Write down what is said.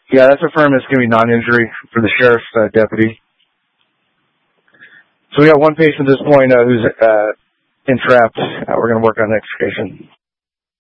Yeah, that's affirmed it's going to be non-injury for the sheriff's deputy. So we got one patient at this point who's entrapped. We're going to work on extrication.